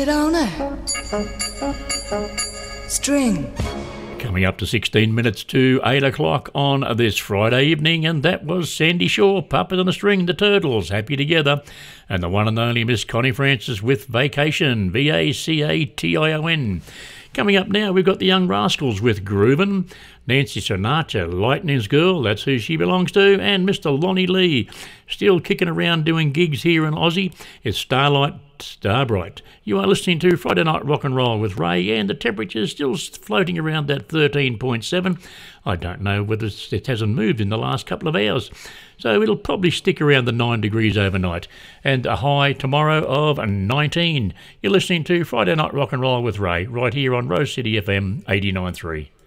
on a string. Coming up to 16 minutes to 8 o'clock on this Friday evening, and that was Sandy Shaw, Puppet on the String, the Turtles, Happy Together, and the one and only Miss Connie Francis with Vacation, Vacation. Coming up now, we've got the Young Rascals with Groovin', Nancy Sinatra, Lightning's Girl, that's who she belongs to, and Mr. Lonnie Lee, still kicking around doing gigs here in Aussie. It's Starlight Starbright. You are listening to Friday Night Rock and Roll with Ray, and the temperature is still floating around that 13.7. I don't know whether it hasn't moved in the last couple of hours, so it'll probably stick around the 9 degrees overnight, and a high tomorrow of 19. You're listening to Friday Night Rock and Roll with Ray, right here on Rose City FM 89.3.